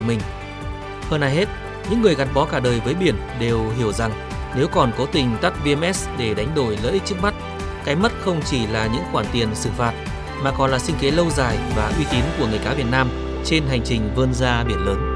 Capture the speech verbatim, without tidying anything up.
mình. Hơn ai hết, những người gắn bó cả đời với biển đều hiểu rằng nếu còn cố tình tắt vê em ét để đánh đổi lợi ích trước mắt, cái mất không chỉ là những khoản tiền xử phạt mà còn là sinh kế lâu dài và uy tín của nghề cá Việt Nam trên hành trình vươn ra biển lớn.